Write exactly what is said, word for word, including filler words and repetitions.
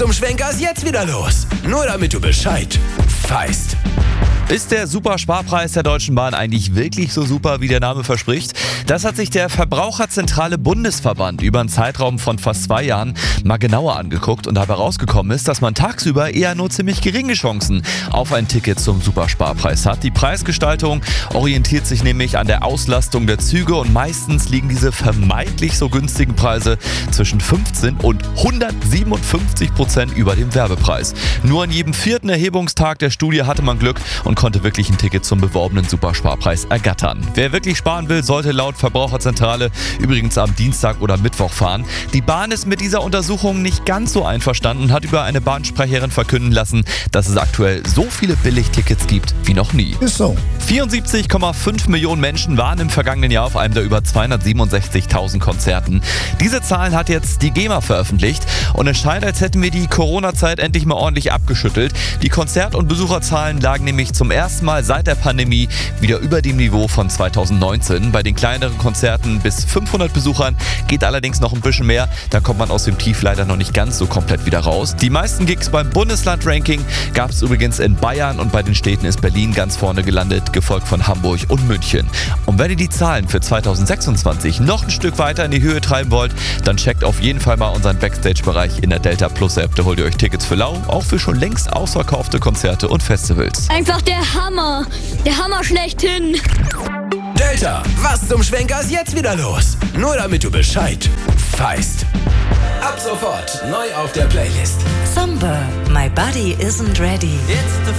Zum Schwenker ist jetzt wieder los. Nur damit du Bescheid weißt. Ist der Supersparpreis der Deutschen Bahn eigentlich wirklich so super, wie der Name verspricht? Das hat sich der Verbraucherzentrale Bundesverband über einen Zeitraum von fast zwei Jahren mal genauer angeguckt und dabei rausgekommen ist, dass man tagsüber eher nur ziemlich geringe Chancen auf ein Ticket zum Supersparpreis hat. Die Preisgestaltung orientiert sich nämlich an der Auslastung der Züge und meistens liegen diese vermeintlich so günstigen Preise zwischen fünfzehn und hundertsiebenundfünfzig Prozent über dem Werbepreis. Nur an jedem vierten Erhebungstag der Studie hatte man Glück und konnte wirklich ein Ticket zum beworbenen Supersparpreis ergattern. Wer wirklich sparen will, sollte laut Verbraucherzentrale übrigens am Dienstag oder Mittwoch fahren. Die Bahn ist mit dieser Untersuchung nicht ganz so einverstanden und hat über eine Bahnsprecherin verkünden lassen, dass es aktuell so viele Billigtickets gibt wie noch nie. Ist so. vierundsiebzig Komma fünf Millionen Menschen waren im vergangenen Jahr auf einem der über zweihundertsiebenundsechzigtausend Konzerten. Diese Zahlen hat jetzt die GEMA veröffentlicht und es scheint, als hätten wir die Corona-Zeit endlich mal ordentlich abgeschüttelt. Die Konzert- und Besucherzahlen lagen nämlich zum ersten Mal seit der Pandemie wieder über dem Niveau von zweitausendneunzehn. Bei den kleineren Konzerten bis fünfhundert Besuchern geht allerdings noch ein bisschen mehr. Da kommt man aus dem Tief leider noch nicht ganz so komplett wieder raus. Die meisten Gigs beim Bundesland-Ranking gab es übrigens in Bayern und bei den Städten ist Berlin ganz vorne gelandet, gefolgt von Hamburg und München. Und wenn ihr die Zahlen für zweitausendsechsundzwanzig noch ein Stück weiter in die Höhe treiben wollt, dann checkt auf jeden Fall mal unseren Backstage-Bereich in der Delta Plus App. Da holt ihr euch Tickets für lau, auch für schon längst ausverkaufte Konzerte und Festivals. Einfach der Hammer. Der Hammer schlechthin. Delta, was zum Schwenker ist jetzt wieder los? Nur damit du Bescheid weißt. Ab sofort neu auf der Playlist. Thumber, My Body Isn't Ready. It's the